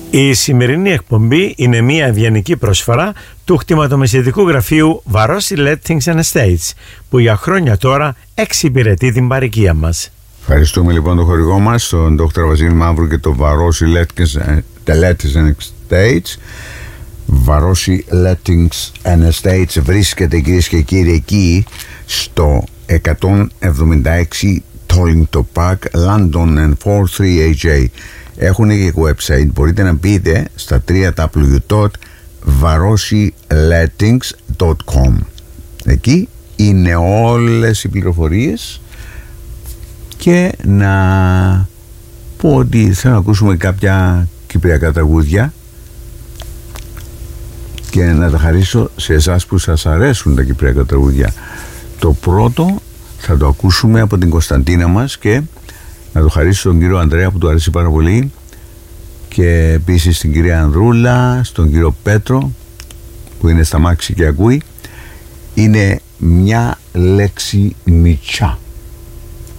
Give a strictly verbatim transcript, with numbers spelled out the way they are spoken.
Η σημερινή εκπομπή είναι μια ευγενική προσφορά του κτηματομεσαιτικού γραφείου Βαρόσι Lettings and Estates, που για χρόνια τώρα εξυπηρετεί την παροικία μας. Ευχαριστούμε λοιπόν τον χορηγό μας, τον Δόκτωρα Βασίλη Μαύρου και το Βαρόσι Lettings and Estates. Βαρόσι Lettings and Estates βρίσκεται, κυρίες και κύριοι, εκεί στο εκατόν εβδομήντα έξι Tollington Park, London εν φορ θρι έιτς έι. Έχουν και website, μπορείτε να μπείτε στα double-u double-u double-u dot varosi lettings dot com. Εκεί είναι όλες οι πληροφορίες. Και να πω ότι θέλω να ακούσουμε κάποια κυπριακά τραγούδια και να τα χαρίσω σε εσάς που σας αρέσουν τα κυπριακά τραγούδια. Το πρώτο θα το ακούσουμε από την Κωνσταντίνα μας και να το χαρίσω στον κύριο Ανδρέα που του αρέσει πάρα πολύ, και επίσης στην κυρία Ανδρούλα, στον κύριο Πέτρο που είναι στα μάξι και ακούει. Είναι μια λέξη μητσά.